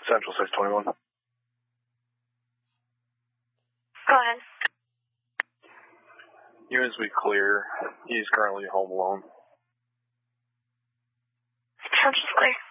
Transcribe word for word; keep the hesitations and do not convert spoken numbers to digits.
Central six twenty-one. Go ahead. Units we clear. He's currently home alone. Central's clear.